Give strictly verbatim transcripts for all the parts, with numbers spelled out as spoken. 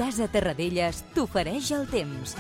Casa Terradellas t'ofereix el temps.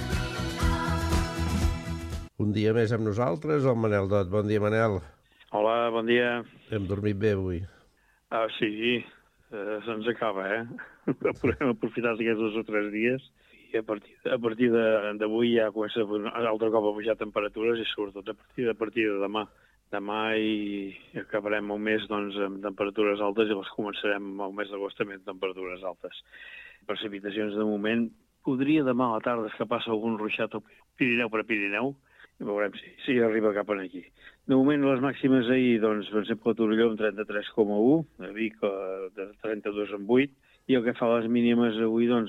Un dia més amb nosaltres, el Manel Dot. Bon dia, Manel. Hola, bon dia. Hem dormit bé avui. Ah, sí, eh, se'ns acaba, eh? Hem aprofitat aquests dos o tres dies i a partir, a partir d'avui ja comença altre cop a pujar temperatures i sobretot a partir, a partir de demà. Demà i acabarem el mes doncs, amb temperatures altes i les començarem el mes d'agost també amb temperatures altes. Precipitacions de moment. Podria demà a la tarda escapar-se algun ruixat al Pirineu per a Pirineu, i veurem si, si arriba cap aquí. De moment, les màximes ahir, doncs, per exemple, a Torelló amb trenta-tres coma u, a Vic de trenta-dos coma vuit, i el que fa les mínimes avui, doncs,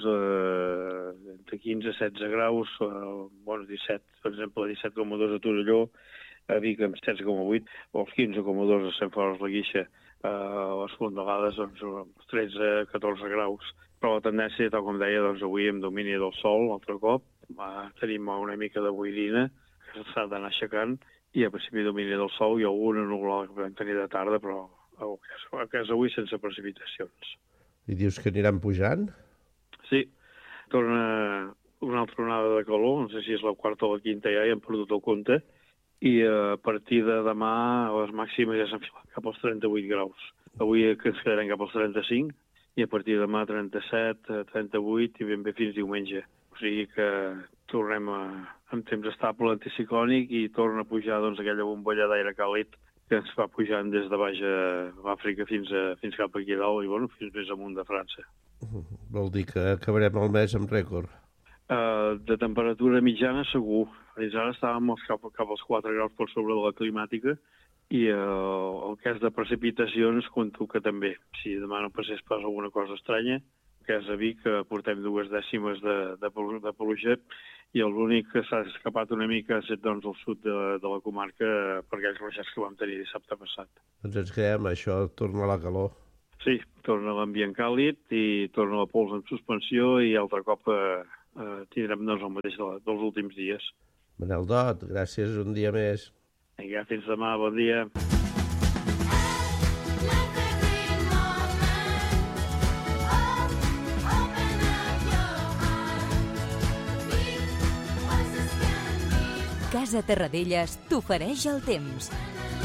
eh, entre quinze a setze graus, eh, bueno, disset, per exemple, disset coma dos a Torelló, a Vic amb setze coma vuit, o els quinze coma dos a Sant Feliu de Guíxols, eh, a les Fondalades, doncs, tretze a catorze graus. Però la tendència, tal com deia, doncs, avui amb domini del sol, altre cop, eh, tenim una mica de boirina, que s'ha d'anar aixecant, i a principi domini del sol i alguna nuvolada que podem tenir de tarda, però a casa avui sense precipitacions. I dius que aniran pujant? Sí, torna una altra onada de calor, no sé si és la quarta o la quinta ja, i hem perdut el compte, i a partir de demà les màximes ja s'han filat cap als trenta-vuit graus. Avui ens quedarem cap als trenta-cinc, i a partir de demà trenta-set, trenta-vuit i ben bé fins diumenge. O sigui que tornem a, amb temps estable anticiclònic i torna a pujar doncs, aquella bombolla d'aire càlid que ens va pujant des de baix a l'Àfrica fins, a, fins cap aquí dalt i bueno, fins més amunt de França. Vol dir que acabarem el mes amb rècord? Uh, de temperatura mitjana segur. Fins ara estàvem cap, cap als quatre graus per sobre de la climàtica i uh, el cas de precipitacions compto que també. Si demà no passés pas alguna cosa estranya, que és a Vic, que portem dues dècimes de, de, de pluja i l'únic que s'ha escapat una mica ha estat doncs, al sud de, de la comarca per aquells ruixats que vam tenir dissabte passat. Doncs ens quedem, això torna la calor. Sí, torna l'ambient càlid i torna la pols en suspensió i altre cop eh, eh, tindrem doncs, el mateix de, dels últims dies. Manel Dot, gràcies un dia més. Vinga, fins demà, bon dia. Casa Terradellas t'ofereix el temps.